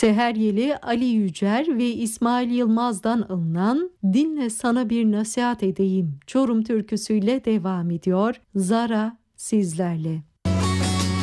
Seher Yeli, Ali Yücer ve İsmail Yılmaz'dan alınan "Dinle sana bir nasihat edeyim" Çorum türküsüyle devam ediyor. Zara sizlerle.